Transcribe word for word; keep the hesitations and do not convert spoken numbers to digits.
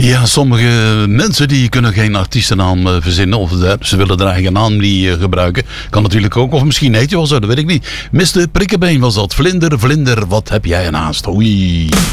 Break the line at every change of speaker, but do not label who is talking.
Ja, sommige mensen die kunnen geen artiestennaam uh, verzinnen. Of uh, ze willen hun eigen naam niet uh, gebruiken. Kan natuurlijk ook. Of misschien heet je wel zo, dat weet ik niet. mister Prikkebeen was dat. Vlinder, vlinder, wat heb jij een haast? Oei.